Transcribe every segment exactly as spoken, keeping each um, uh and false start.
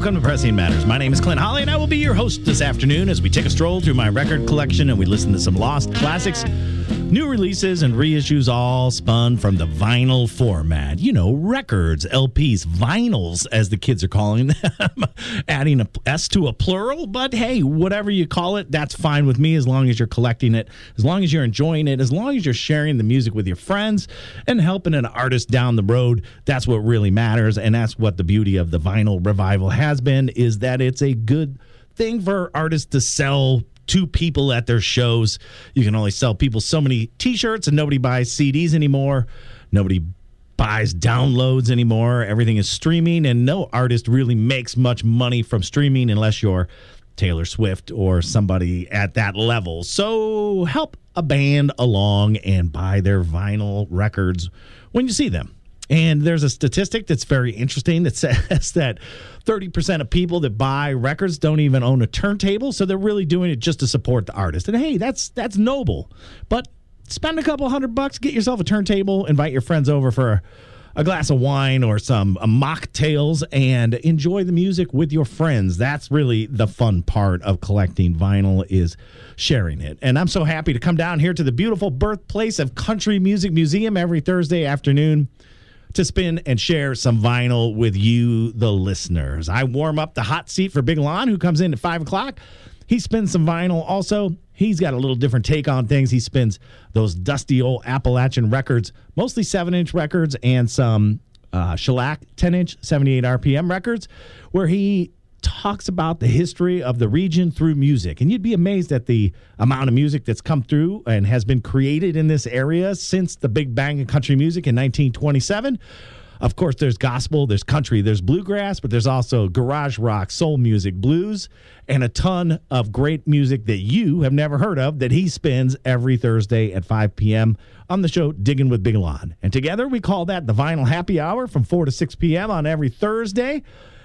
Welcome to Pressing Matters. My name is Clint Holly, and I will be your host this afternoon as we take a stroll through my record collection and we listen to some lost classics, new releases, and reissues, all spun from the vinyl format. You know, records, L Ps, vinyls, as the kids are calling them, adding a S to a plural. But hey, whatever you call it, that's fine with me as long as you're collecting it, as long as you're enjoying it, as long as you're sharing the music with your friends and helping an artist down the road. That's what really matters, and that's what the beauty of the vinyl revival has been, is that it's a good thing for artists to sell to people at their shows. You can only sell people so many t-shirts, and nobody buys C Ds anymore. Nobody buys downloads anymore. Everything is streaming, and no artist really makes much money from streaming unless you're Taylor Swift or somebody at that level. So help a band along and buy their vinyl records when you see them. And there's a statistic that's very interesting that says that thirty percent of people that buy records don't even own a turntable, so they're really doing it just to support the artist. And hey, that's that's noble. But spend a couple hundred bucks, get yourself a turntable, invite your friends over for a, a glass of wine or some a mocktails, and enjoy the music with your friends. That's really the fun part of collecting vinyl, is sharing it. And I'm so happy to come down here to the beautiful birthplace of Country Music Museum every Thursday afternoon to spin and share some vinyl with you, the listeners. I warm up the hot seat for Big Lon, who comes in at five o'clock. He spins some vinyl also. He's got a little different take on things. He spins those dusty old Appalachian records, mostly seven-inch records, and some uh, shellac ten-inch, seventy-eight R P M records, where he talks about the history of the region through music. And you'd be amazed at the amount of music that's come through and has been created in this area since the Big Bang of country music in nineteen twenty-seven. Of course, there's gospel, there's country, there's bluegrass, but there's also garage rock, soul music, blues, and a ton of great music that you have never heard of that he spins every Thursday at five p.m. on the show Digging with Big Lon. And together we call that the Vinyl Happy Hour from four to six p.m. on every Thursday.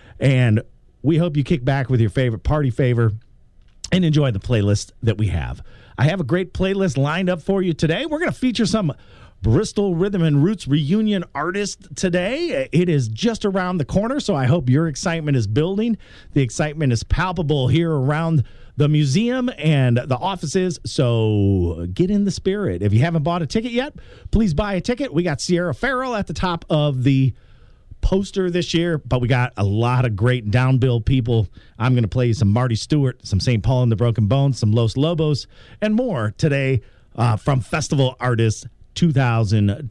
And we hope you kick back with your favorite party favor and enjoy the playlist that we have. I have a great playlist lined up for you today. We're going to feature some Bristol Rhythm and Roots reunion artists today. It is just around the corner, so I hope your excitement is building. The excitement is palpable here around the museum and the offices, so get in the spirit. If you haven't bought a ticket yet, please buy a ticket. We got Sierra Farrell at the top of the poster this year, but we got a lot of great downbill people. I'm going to play you some Marty Stewart, some Saint Paul and the Broken Bones, some Los Lobos, and more today uh, from Festival Artists two thousand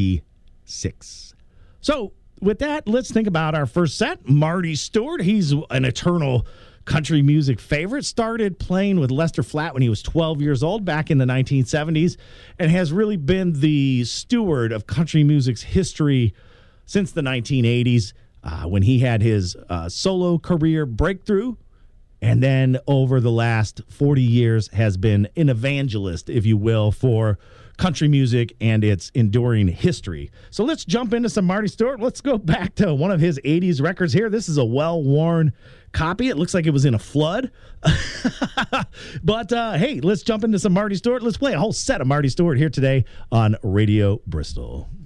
twenty-six. So with that, let's think about our first set. Marty Stewart, he's an eternal country music favorite, started playing with Lester Flatt when he was twelve years old back in the nineteen seventies, and has really been the steward of country music's history since the nineteen eighties, uh, when he had his uh, solo career breakthrough, and then over the last forty years has been an evangelist, if you will, for country music and its enduring history. So let's jump into some Marty Stewart. Let's go back to one of his eighties records here. This is a well-worn copy. It looks like it was in a flood. But uh, hey, let's jump into some Marty Stewart. Let's play a whole set of Marty Stewart here today on Radio Bristol.